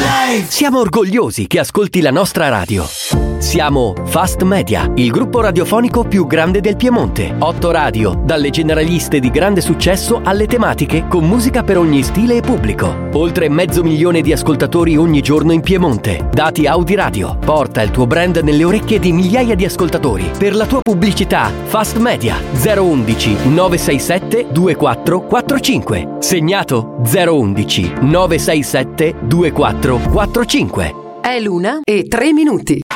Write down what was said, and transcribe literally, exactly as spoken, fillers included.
Siamo orgogliosi che ascolti la nostra radio. Siamo Fast Media, il gruppo radiofonico più grande del Piemonte. Otto radio, dalle generaliste di grande successo alle tematiche con musica per ogni stile e pubblico. Oltre mezzo milione di ascoltatori ogni giorno in Piemonte. Dati Audi Radio. Porta il tuo brand nelle orecchie di migliaia di ascoltatori. Per la tua pubblicità, Fast Media zero undici nove sei sette due quattro quattro cinque. Segnato zero undici nove sei sette due quattro quattro cinque. È l'una e tre minuti.